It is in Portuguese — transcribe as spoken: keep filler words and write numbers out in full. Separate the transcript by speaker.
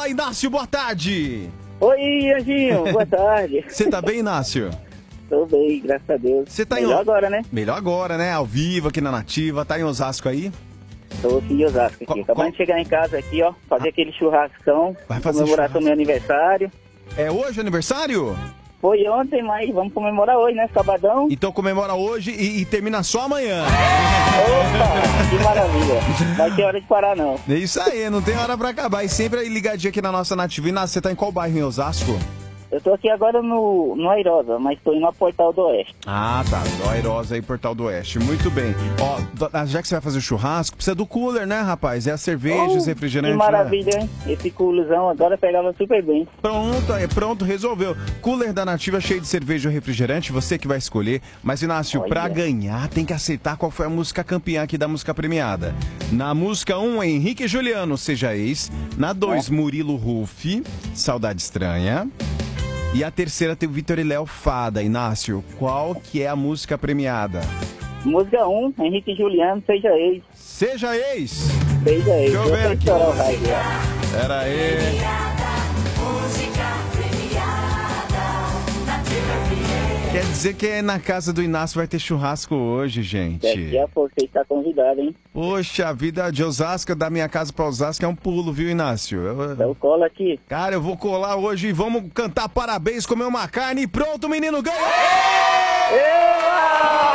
Speaker 1: Fala, Inácio, boa tarde.
Speaker 2: Oi, Anjinho, boa tarde.
Speaker 1: Você tá bem, Inácio?
Speaker 2: Tô bem, graças a Deus.
Speaker 1: Você tá
Speaker 2: Melhor
Speaker 1: em...
Speaker 2: agora, né?
Speaker 1: Melhor agora, né? Ao vivo aqui na Nativa. Tá em Osasco aí?
Speaker 2: Tô aqui em Osasco, aqui.
Speaker 1: Qual-
Speaker 2: Acabando
Speaker 1: qual-
Speaker 2: de chegar em casa aqui, ó. Fazer aquele churrascão.
Speaker 1: Vai fazer
Speaker 2: comemorar
Speaker 1: churrasco.
Speaker 2: meu aniversário.
Speaker 1: É hoje o aniversário?
Speaker 2: Foi ontem, mas vamos comemorar hoje, né? Sabadão.
Speaker 1: Então comemora hoje e, e termina só amanhã.
Speaker 2: Opa, que maravilha. Não tem hora de parar, não.
Speaker 1: É isso aí, não tem hora pra acabar. E sempre aí ligadinho aqui na nossa Nativa. Inácio, você tá em qual bairro em Osasco?
Speaker 2: Eu tô aqui agora no, no Airosa, mas tô indo ao Portal do Oeste.
Speaker 1: Ah, tá. Do Airosa aí, Portal do Oeste. Muito bem. Ó, do- já que você vai fazer o churrasco, precisa do cooler, né, rapaz? É a cerveja, os
Speaker 2: Oh,
Speaker 1: refrigerantes.
Speaker 2: que maravilha, hein? Esse coolzão agora pegava super bem.
Speaker 1: Pronto, aí, pronto, resolveu. Cooler da Nativa cheio de cerveja ou refrigerante, você que vai escolher. Mas, Inácio,
Speaker 2: Olha.
Speaker 1: pra ganhar, tem que acertar qual foi a música campeã aqui da música premiada. Na música um, Henrique e Juliano, Seja Ex. Na dois, Murilo Ruff, Saudade Estranha. E a terceira tem o Vitor e Léo, Fada. Inácio, qual que é a música premiada?
Speaker 2: Música um, Henrique e Juliano, Seja Ex.
Speaker 1: Seja Ex!
Speaker 2: Seja Ex.
Speaker 1: Deixa eu ver
Speaker 2: vou
Speaker 1: aqui.
Speaker 2: estourar o raio, ó.
Speaker 1: Pera aí. Quer dizer que na casa do Inácio vai ter churrasco hoje, gente.
Speaker 2: Daqui a pouco você está convidado, hein?
Speaker 1: Poxa, a vida de Osasco, da minha casa pra Osasco é um pulo, viu, Inácio? Eu-
Speaker 2: Dá o colo aqui.
Speaker 1: Cara, eu vou colar hoje e vamos cantar parabéns, comer uma carne e pronto, menino ganhou!
Speaker 2: Eba!